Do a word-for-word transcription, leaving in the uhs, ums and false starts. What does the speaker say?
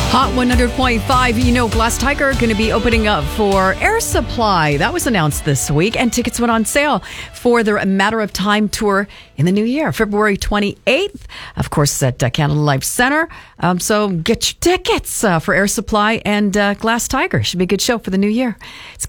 Hot one hundred point five, you know, Glass Tiger going to be opening up for Air Supply. That was announced this week, and tickets went on sale for their Matter of Time tour in the new year, February twenty-eighth, of course, at uh, Canada Life Center. Um, so get your tickets uh, for Air Supply and uh, Glass Tiger. Should be a good show for the new year. It's